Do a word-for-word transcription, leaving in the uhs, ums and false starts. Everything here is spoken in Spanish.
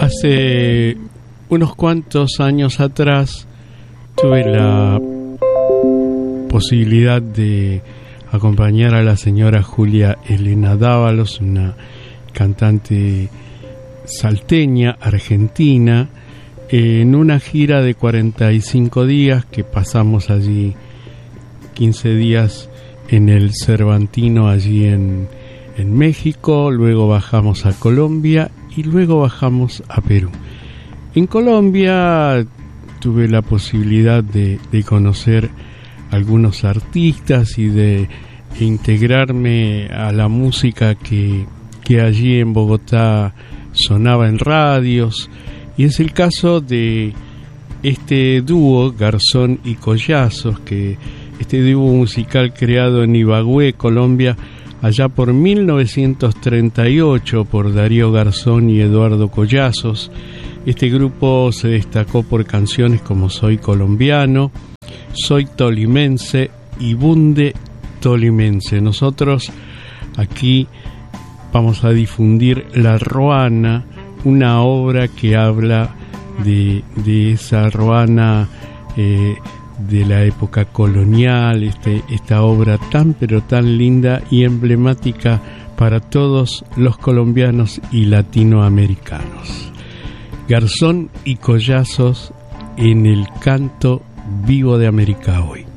Hace unos cuantos años atrás tuve la posibilidad de acompañar a la señora Julia Elena Dávalos, una cantante salteña, argentina, en una gira de cuarenta y cinco días que pasamos allí, quince días en el Cervantino, allí en, en México, luego bajamos a Colombia y luego bajamos a Perú. En Colombia tuve la posibilidad de, de conocer algunos artistas y de integrarme a la música que, que allí en Bogotá sonaba en radios, y es el caso de este dúo Garzón y Collazos, que este dúo musical creado en Ibagué, Colombia, allá por mil novecientos treinta y ocho por Darío Garzón y Eduardo Collazos. Este grupo se destacó por canciones como Soy Colombiano, Soy Tolimense y Bunde Tolimense. Nosotros aquí vamos a difundir La Roana, una obra que habla de, de esa Roana eh, de la época colonial, este, esta obra tan pero tan linda y emblemática para todos los colombianos y latinoamericanos. Garzón y Collazos en el canto vivo de América Hoy.